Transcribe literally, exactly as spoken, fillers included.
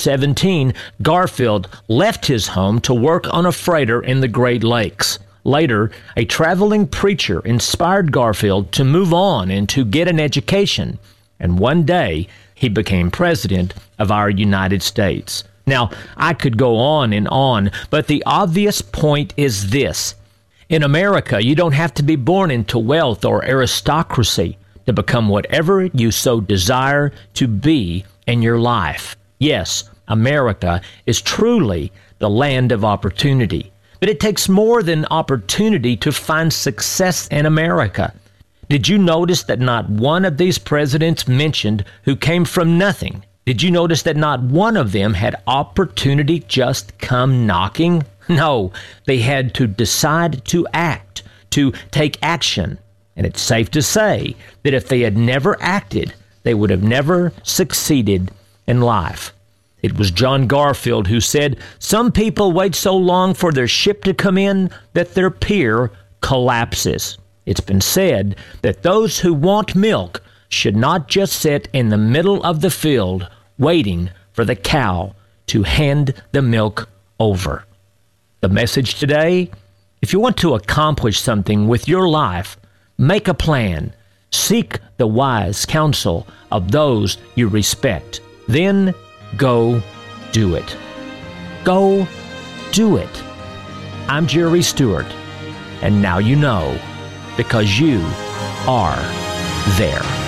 seventeen, Garfield left his home to work on a freighter in the Great Lakes. Later, a traveling preacher inspired Garfield to move on and to get an education. And one day, he became president of our United States. Now, I could go on and on, but the obvious point is this. In America, you don't have to be born into wealth or aristocracy to become whatever you so desire to be in your life. Yes, America is truly the land of opportunity. But it takes more than opportunity to find success in America. Did you notice that not one of these presidents mentioned who came from nothing? Did you notice that not one of them had opportunity just come knocking? No, they had to decide to act, to take action. And it's safe to say that if they had never acted, they would have never succeeded in life. It was John Garfield who said, "Some people wait so long for their ship to come in that their pier collapses." It's been said that those who want milk should not just sit in the middle of the field waiting for the cow to hand the milk over. The message today, if you want to accomplish something with your life, make a plan. Seek the wise counsel of those you respect. Then go do it. Go do it. I'm Jerry Stewart, and now you know, because you are there.